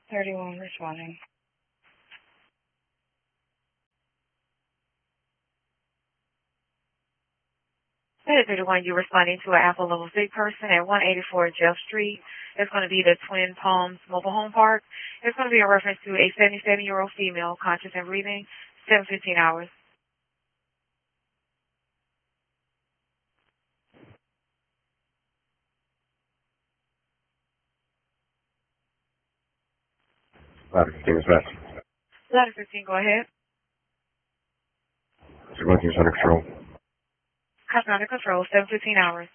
31 responding. Hey, 31, you're responding to an Apple level 6 person at 184 Jeff Street. It's going to be the Twin Palms Mobile Home Park. It's going to be a reference to a 77-year-old female, conscious and breathing, 7:15 hours. Ladder 15 is back. Ladder 15, go ahead. Sequencing is under control. Copy under control, 7:15 hours.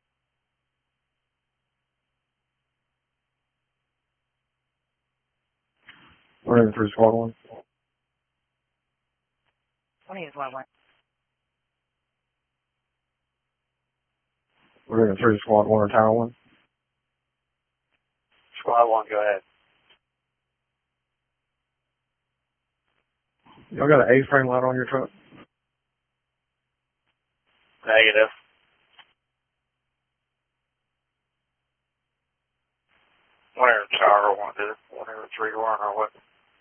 We're in 3 squad 1. 20 is what I want. We're in 3 squad 1 or tower 1. Squad 1, go ahead. Y'all got an A-frame ladder on your truck? Negative. Whatever tower 1 did it. Whatever 3 1 or what.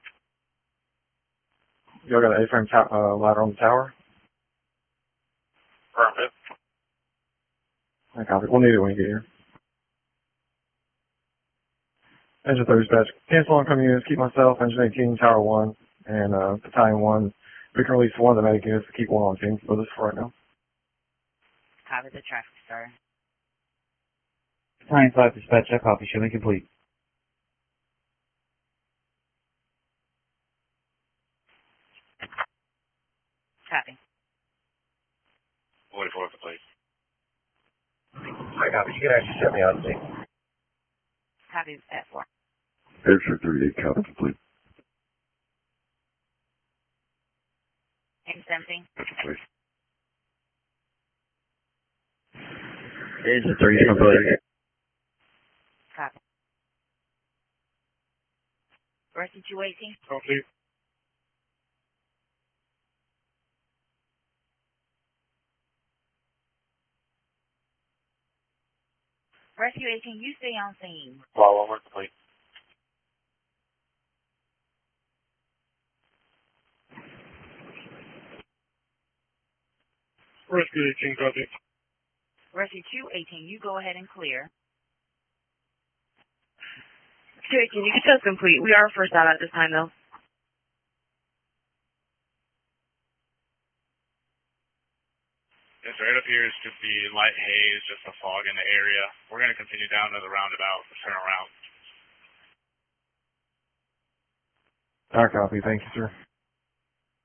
Y'all got an A-frame ladder on the tower? Affirmative. I copy. We'll need it when you get here. Engine 3 dispatch. Cancel on coming units. Keep myself, Engine 18, Tower 1, and Battalion 1. We can release one of the medic units to keep one on team for this for right now. Copy the traffic, sir. Battalion 5 dispatch, I copy. Showing complete. Copy. 44 complete. I copy. You can actually set me on scene. Copy at 4. Airship 38, copy complete. And 17. Complete. Airship 38 complete. Copy. Rescue 218. Complete. Rescue 18, you stay on scene. Squad 1, complete. Rescue 18, copy. Rescue 218, you go ahead and clear. 218, you can tell complete. We are first out at this time, though. Yes, sir. It appears to be light haze, just a fog in the area. We're going to continue down to the roundabout, turn around. I copy. Thank you, sir.